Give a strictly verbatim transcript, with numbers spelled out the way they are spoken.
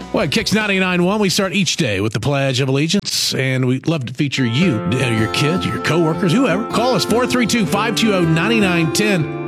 Well, at Kicks ninety-nine point one, we start each day with the Pledge of Allegiance, and we'd love to feature you, your kids, your coworkers, whoever. Call us four three two, five two zero, nine nine one zero.